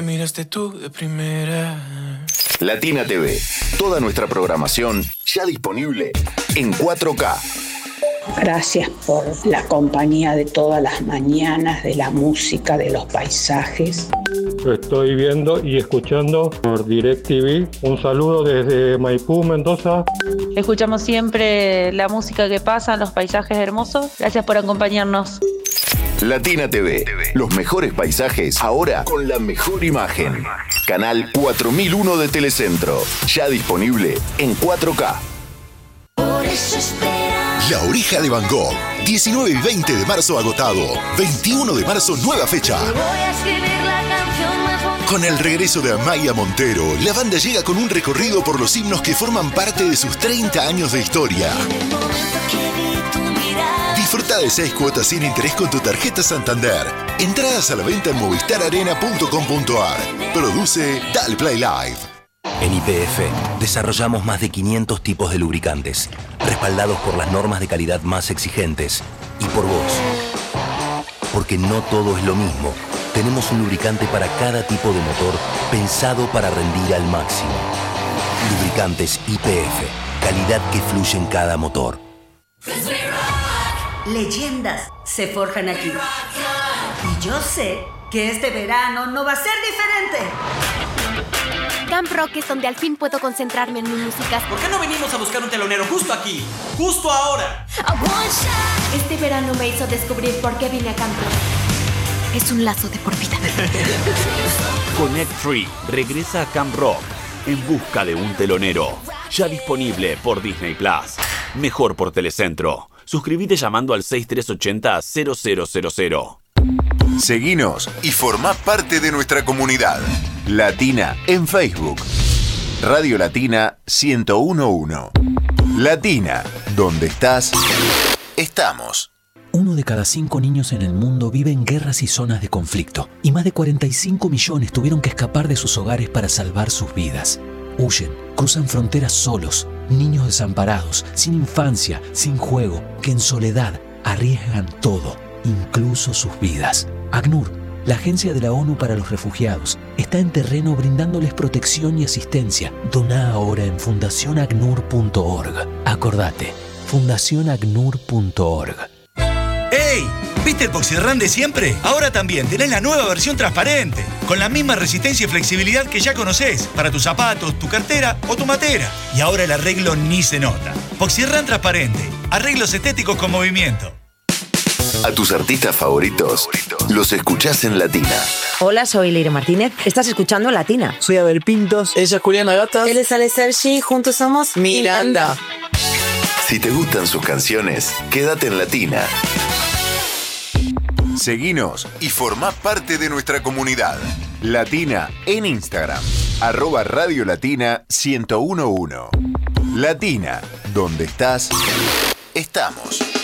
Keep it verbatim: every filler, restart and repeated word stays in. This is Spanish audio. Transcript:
Me miraste tú de primera. Latina T V. Toda nuestra programación ya disponible en cuatro K. Gracias por la compañía de todas las mañanas, de la música, de los paisajes. Lo estoy viendo y escuchando por DirecTV. Un saludo desde Maipú, Mendoza. Escuchamos siempre la música que pasa, los paisajes hermosos. Gracias por acompañarnos. Latina T V. Los mejores paisajes ahora con la mejor imagen. Canal cuatro mil uno de Telecentro. Ya disponible en cuatro K. Por eso espera. La Oreja de Van Gogh. diecinueve y veinte de marzo agotado. veintiuno de marzo nueva fecha. Voy a escribir la canción más bonita. Con el regreso de Amaya Montero, la banda llega con un recorrido por los himnos que forman parte de sus treinta años de historia. En el momento que vi tu mirada. Disfruta de seis cuotas sin interés con tu tarjeta Santander. Entradas a la venta en movistar arena punto com punto a r. Produce Dal Play Live. En Y P F desarrollamos más de quinientos tipos de lubricantes, respaldados por las normas de calidad más exigentes y por vos. Porque no todo es lo mismo. Tenemos un lubricante para cada tipo de motor pensado para rendir al máximo. Lubricantes Y P F, calidad que fluye en cada motor. Leyendas se forjan aquí. Y yo sé que este verano no va a ser diferente. Camp Rock es donde al fin puedo concentrarme en mi música. ¿Por qué no venimos a buscar un telonero justo aquí? ¡Justo ahora! Este verano me hizo descubrir por qué vine a Camp Rock. Es un lazo de por vida. Connect Three regresa a Camp Rock en busca de un telonero. Ya disponible por Disney Plus. Mejor por Telecentro. Suscríbete llamando al seis tres ocho cero cero cero cero cero. Seguinos y formá parte de nuestra comunidad. Latina en Facebook. Radio Latina ciento uno punto uno. Latina, donde estás, estamos. Uno de cada cinco niños en el mundo vive en guerras y zonas de conflicto, y más de cuarenta y cinco millones tuvieron que escapar de sus hogares para salvar sus vidas. Huyen, cruzan fronteras solos, niños desamparados, sin infancia, sin juego, que en soledad arriesgan todo, incluso sus vidas. ACNUR, la Agencia de la ONU para los Refugiados, está en terreno brindándoles protección y asistencia. Doná ahora en fundación acnur punto org. Acordate, fundación acnur punto org. ¡Ey! ¿Viste el Poxirrán de siempre? Ahora también tenés la nueva versión transparente, con la misma resistencia y flexibilidad que ya conocés, para tus zapatos, tu cartera o tu matera. Y ahora el arreglo ni se nota. Poxirrán transparente, arreglos estéticos con movimiento. A tus artistas favoritos los escuchás en Latina. Hola, soy Leire Martínez. Estás escuchando Latina. Soy Abel Pintos. Ella es Juliana Gatas. Él es Alex Sergi. Juntos somos Miranda. Si te gustan sus canciones, quédate en Latina. Seguinos y formá parte de nuestra comunidad. Latina en Instagram. Arroba Radio Latina ciento uno punto uno. Latina, donde estás, estamos.